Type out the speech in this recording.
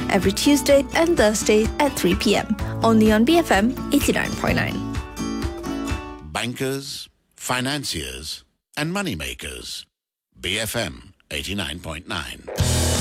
every Tuesday and Thursday at 3 p.m. Only on BFM 89.9. Bankers, financiers and moneymakers. BFM 89.9.